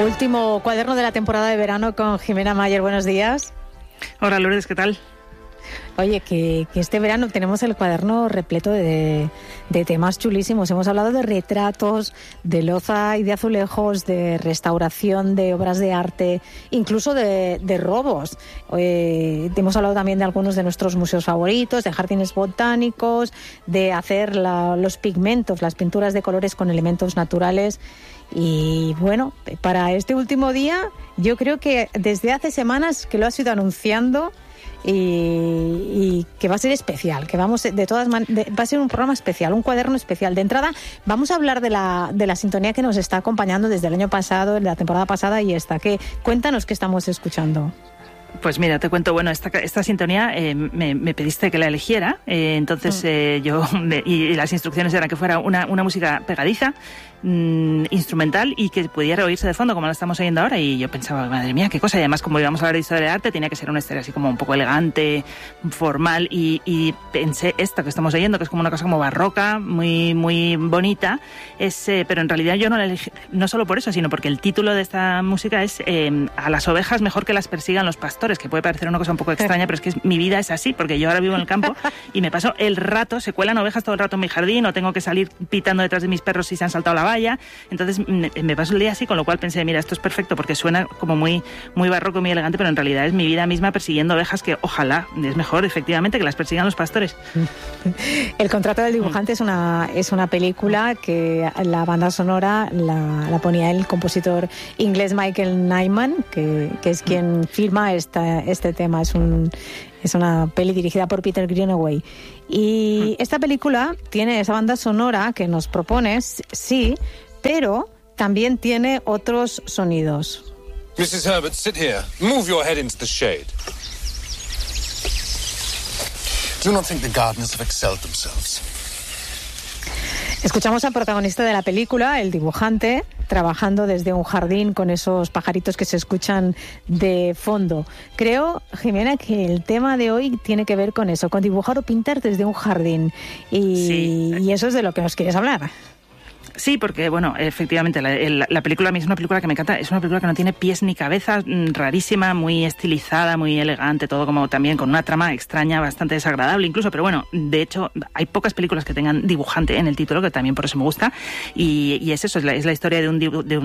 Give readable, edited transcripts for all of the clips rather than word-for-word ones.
Último cuaderno de la temporada de verano con Jimena Mayer. Buenos días. Hola Lourdes, ¿qué tal? Oye, que este verano tenemos el cuaderno repleto de temas chulísimos. Hemos hablado de retratos, de loza y de azulejos, de restauración, de obras de arte, incluso de robos. Hemos hablado también de algunos de nuestros museos favoritos, de jardines botánicos, de hacer los pigmentos, las pinturas de colores con elementos naturales. Y bueno, para este último día, yo creo que desde hace semanas que lo has ido anunciando y que va a ser especial, que vamos va a ser un programa especial, un cuaderno especial. De entrada, vamos a hablar de la sintonía que nos está acompañando desde el año pasado, de la temporada pasada y esta. Cuéntanos qué estamos escuchando. Pues mira, te cuento, bueno, esta sintonía me pediste que la eligiera, entonces y las instrucciones eran que fuera una música pegadiza, instrumental y que pudiera oírse de fondo como la estamos oyendo ahora, y yo pensaba, madre mía, qué cosa, y además como íbamos a hablar de historia de arte tenía que ser una historia así como un poco elegante, formal, y pensé esta que estamos oyendo, que es como una cosa como barroca, muy muy bonita, pero en realidad yo no la elegí, no solo por eso, sino porque el título de esta música es A las ovejas mejor que las persigan los pastores, que puede parecer una cosa un poco extraña, pero es que mi vida es así, porque yo ahora vivo en el campo y me paso el rato, se cuelan ovejas todo el rato en mi jardín, o tengo que salir pitando detrás de mis perros si se han saltado la valla, entonces me paso el día así, con lo cual pensé, mira, esto es perfecto porque suena como muy, muy barroco, muy elegante, pero en realidad es mi vida misma persiguiendo ovejas, que ojalá es mejor efectivamente que las persigan los pastores. El contrato del dibujante es una película que la banda sonora la ponía el compositor inglés Michael Nyman, que es quien firma este tema. Es una peli dirigida por Peter Greenaway. Y esta película tiene esa banda sonora que nos propones, sí, pero también tiene otros sonidos. Mrs. Herbert, sit here. Move your head into the shade. Do not think the gardeners have excelled themselves. Escuchamos al protagonista de la película, el dibujante, trabajando desde un jardín con esos pajaritos que se escuchan de fondo. Creo, Jimena, que el tema de hoy tiene que ver con eso, con dibujar o pintar desde un jardín. Y eso es de lo que nos quieres hablar. Sí, porque, bueno, efectivamente, la película a mí es una película que me encanta, es una película que no tiene pies ni cabeza, rarísima, muy estilizada, muy elegante, todo como también con una trama extraña, bastante desagradable incluso, pero bueno, de hecho, hay pocas películas que tengan dibujante en el título, que también por eso me gusta, y es eso, es la historia de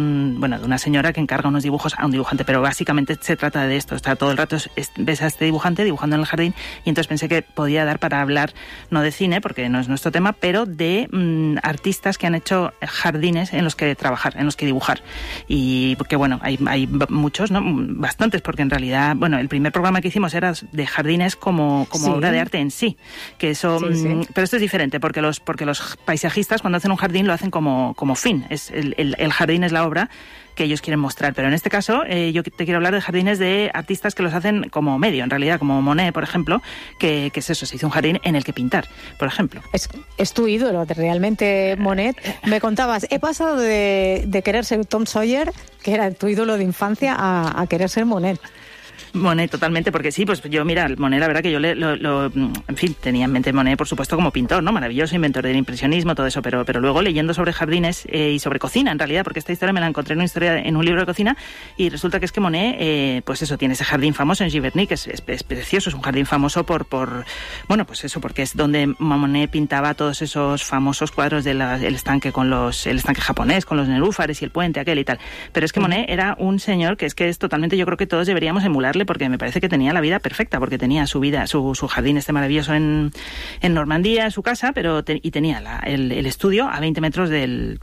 una señora que encarga unos dibujos a un dibujante, pero básicamente se trata de esto, está todo el rato, ves a este dibujante dibujando en el jardín, y entonces pensé que podía dar para hablar, no de cine, porque no es nuestro tema, pero de artistas que han hecho jardines en los que trabajar, en los que dibujar. Y porque, bueno, hay muchos, ¿no? Bastantes, porque en realidad, bueno, el primer programa que hicimos era de jardines como sí, obra de arte en sí. Que eso, sí. Pero esto es diferente, porque los paisajistas cuando hacen un jardín lo hacen como fin. El jardín es la obra que ellos quieren mostrar, pero en este caso yo te quiero hablar de jardines de artistas que los hacen como medio, en realidad, como Monet, por ejemplo, que es eso, se hizo un jardín en el que pintar, por ejemplo. Es tu ídolo, realmente, Monet. Me contabas, he pasado de querer ser Tom Sawyer, que era tu ídolo de infancia, a querer ser Monet. Monet, totalmente, porque sí, pues yo, mira, Monet, la verdad que yo en fin, tenía en mente Monet, por supuesto, como pintor, ¿no? Maravilloso, inventor del impresionismo, todo eso, pero luego leyendo sobre jardines y sobre cocina, en realidad, porque esta historia me la encontré en un libro de cocina, y resulta que es que Monet, pues eso, tiene ese jardín famoso en Giverny, que es precioso, es un jardín famoso bueno, pues eso, porque es donde Monet pintaba todos esos famosos cuadros del estanque el estanque japonés, con los nenúfares y el puente aquel y tal. Pero es que Monet era un señor que es totalmente, yo creo que todos deberíamos emularle, porque me parece que tenía la vida perfecta, porque tenía su vida, su jardín maravilloso en Normandía, en su casa, y tenía el estudio a 20 metros de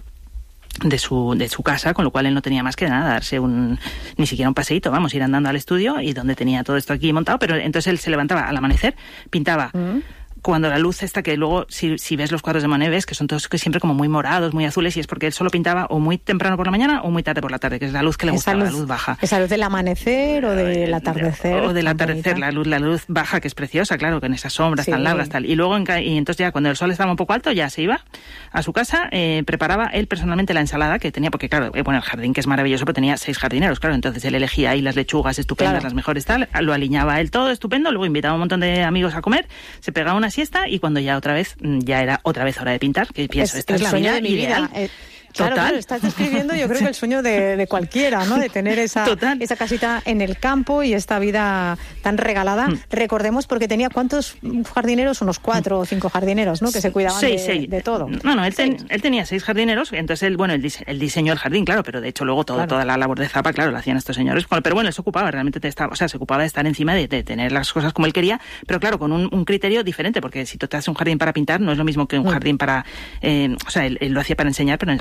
su casa, con lo cual él no tenía más que nada, darse ni siquiera un paseíto, ir andando al estudio, y donde tenía todo esto aquí montado, pero entonces él se levantaba al amanecer, pintaba cuando la luz esta, que luego si ves los cuadros de Monet ves que son todos siempre como muy morados, muy azules, y es porque él solo pintaba o muy temprano por la mañana o muy tarde por la tarde, que es la luz que le gustaba, la luz baja. ¿Esa luz del amanecer o del atardecer? O del atardecer, la luz baja, que es preciosa, claro, con esas sombras tan largas, tal. Y luego, y entonces ya cuando el sol estaba un poco alto, ya se iba a su casa, preparaba él personalmente la ensalada que tenía, porque claro, el jardín, que es maravilloso, pero tenía 6 jardineros, claro, entonces él elegía ahí las lechugas estupendas, claro, las mejores, tal, lo aliñaba él todo estupendo, luego invitaba a un montón de amigos a comer, se pegaba una siesta, y cuando ya era otra vez hora de pintar, que pienso, esta es la vida ideal. Claro, estás describiendo yo creo que el sueño de cualquiera, ¿no? De tener esa casita en el campo y esta vida tan regalada. Recordemos, porque tenía ¿cuántos jardineros? Unos 4 o 5 jardineros, ¿no? Que se cuidaban de todo. No, él tenía 6 jardineros, entonces él diseñó el jardín, claro, pero de hecho luego toda la labor de zapa, claro, la hacían estos señores. Pero bueno, él se ocupaba, realmente se ocupaba de estar encima de tener las cosas como él quería, pero claro, con un criterio diferente, porque si tú te haces un jardín para pintar, no es lo mismo que un jardín para... él lo hacía para enseñar, pero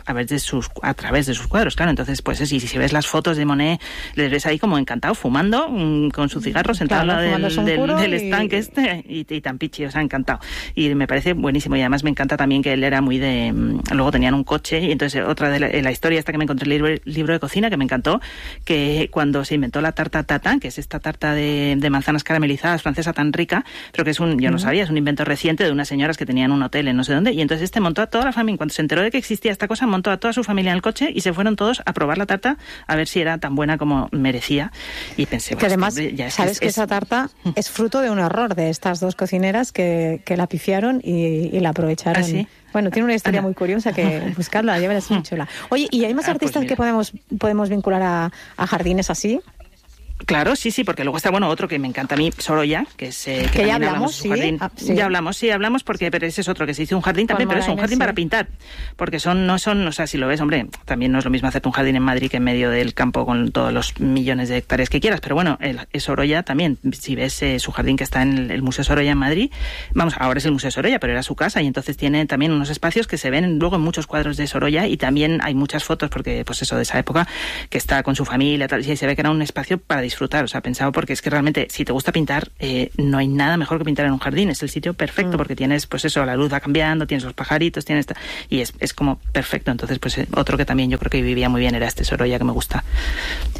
a través de sus cuadros, claro. Entonces, pues si ves las fotos de Monet, les ves ahí como encantado, fumando, con su cigarro, sentado al lado del estanque y tan pichi, o sea, encantado. Y me parece buenísimo. Y además me encanta también que él era muy de... Luego tenían un coche, y entonces otra de la historia esta que me encontré el libro de cocina, que me encantó, que cuando se inventó la tarta tatin, que es esta tarta de manzanas caramelizadas francesa tan rica, pero que es yo no sabía, es un invento reciente de unas señoras que tenían un hotel en no sé dónde, y entonces montó a toda la familia, cuando se enteró de que existía esta cosa, montó a toda su familia en el coche y se fueron todos a probar la tarta a ver si era tan buena como merecía. Y pensé, que además, sabes que esa tarta es fruto de un error de estas dos cocineras que la pifiaron y la aprovecharon. ¿Ah, sí? Bueno, tiene una historia muy curiosa que buscarla, ya verás muy chula. Oye, ¿y hay más artistas que podemos vincular a jardines así? Claro, sí, porque luego está, otro que me encanta a mí, Sorolla, que es... que ya hablamos, sí. Ya hablamos, pero ese es otro, que se hizo un jardín también, pero es un jardín para pintar, porque no son, o sea, si lo ves, hombre, también no es lo mismo hacerte un jardín en Madrid que en medio del campo con todos los millones de hectáreas que quieras, pero bueno, Sorolla también, si ves su jardín que está en el Museo Sorolla en Madrid, ahora es el Museo Sorolla, pero era su casa, y entonces tiene también unos espacios que se ven luego en muchos cuadros de Sorolla, y también hay muchas fotos, porque pues eso, de esa época, que está con su familia, tal, y se ve que era un espacio para disfrutar, o sea, pensado, porque es que realmente si te gusta pintar, no hay nada mejor que pintar en un jardín, es el sitio perfecto, porque tienes, pues eso, la luz va cambiando, tienes los pajaritos, y es como perfecto. Entonces, pues otro que también yo creo que vivía muy bien era Sorolla, que me gusta.